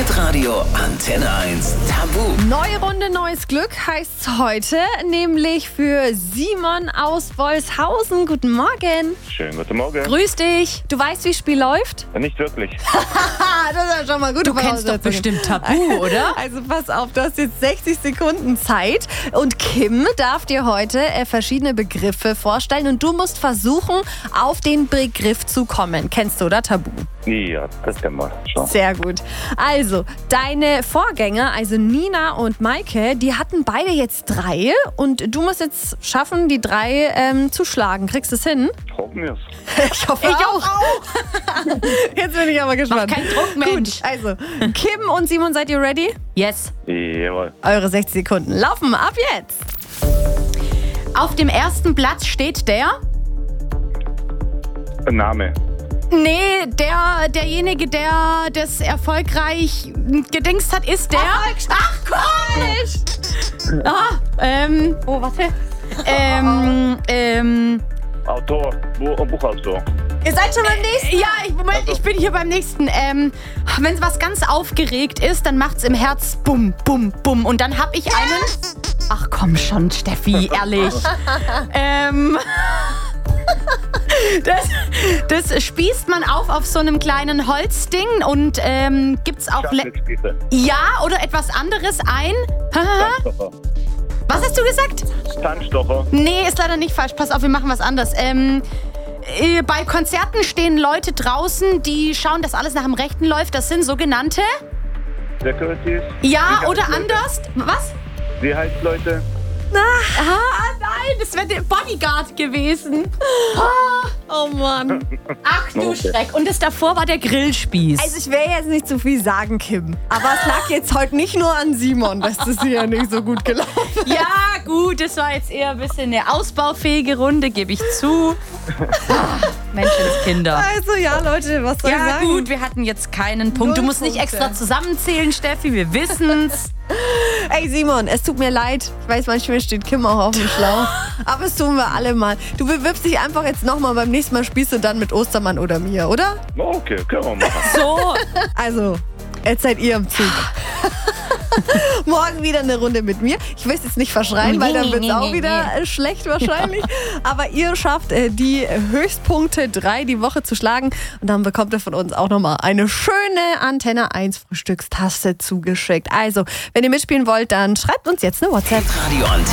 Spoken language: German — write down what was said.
Hitradio Antenne 1 Tabu. Neue Runde, neues Glück heißt's heute, nämlich für Simon aus Wolfshausen. Guten Morgen. Schönen guten Morgen. Grüß dich. Du weißt, wie das Spiel läuft? Nicht wirklich. Das ist ja schon mal gut. Du kennst doch bestimmt Tabu, oder? Also pass auf, du hast jetzt 60 Sekunden Zeit und Kim darf dir heute verschiedene Begriffe vorstellen und du musst versuchen, auf den Begriff zu kommen. Kennst du, oder? Tabu. Ja, das kennen wir schon. Sehr gut. Also, deine Vorgänger, also Nina und Maike, die hatten beide jetzt 3 und du musst jetzt schaffen, die 3 zu schlagen. Kriegst du es hin? Hoffen wir's. Ich hoffe auch. Jetzt bin ich aber gespannt. Mach keinen Druck, Mensch. Gut, also, Kim und Simon, seid ihr ready? Yes. Jawohl. Eure 60 Sekunden laufen ab jetzt. Auf dem ersten Platz steht der? Name. Nee, derjenige, der das erfolgreich gedingst hat, ist der... Ach, Gott! Oh, warte. Autor. Buchautor. Ihr seid schon beim nächsten. Ja, ich bin hier beim nächsten. Wenn was ganz aufgeregt ist, dann macht's im Herz bum, bum, bum. Und dann hab ich einen... Ach komm schon, Steffi, ehrlich. Das spießt man auf so einem kleinen Holzding und gibt's auch... Scharfschnittspieße. Ja, oder etwas anderes ein... Zahnstocher. Was hast du gesagt? Zahnstocher. Nee, ist leider nicht falsch. Pass auf, wir machen was anderes. Bei Konzerten stehen Leute draußen, die schauen, dass alles nach dem Rechten läuft. Das sind sogenannte... Securities. Ja, oder Sicherheitsleute. anders. Was? Sicherheitsleute. Nein, das wäre der Bodyguard gewesen. Oh Mann. Ach du Okay. Schreck. Und das davor war der Grillspieß. Also ich will jetzt nicht zu viel sagen, Kim. Aber es lag jetzt heute nicht nur an Simon, dass das hier nicht so gut gelaufen ist. Ja, gut, das war jetzt eher ein bisschen eine ausbaufähige Runde, gebe ich zu. Menschenskinder. Also ja, Leute, was soll ich Ja, sagen? gut, wir hatten jetzt keinen Punkt. Du 0 musst nicht Punkte. extra zusammenzählen, Steffi, wir wissen's. Ey Simon, es tut mir leid. Ich weiß, manchmal steht Kim auch auf dem Schlauch. Aber es tun wir alle mal. Du bewirbst dich einfach jetzt nochmal, beim nächsten Mal spielst du dann mit Ostermann oder mir, oder? Okay, können wir machen. So, Also, jetzt seid ihr im Zug. Morgen wieder eine Runde mit mir. Ich will es jetzt nicht verschreien, weil dann wird es auch wieder schlecht wahrscheinlich. Aber ihr schafft die Höchstpunkte 3 die Woche zu schlagen. Und dann bekommt ihr von uns auch nochmal eine schöne Antenne 1 Frühstückstasse zugeschickt. Also, wenn ihr mitspielen wollt, dann schreibt uns jetzt eine WhatsApp. Hitradio Antenne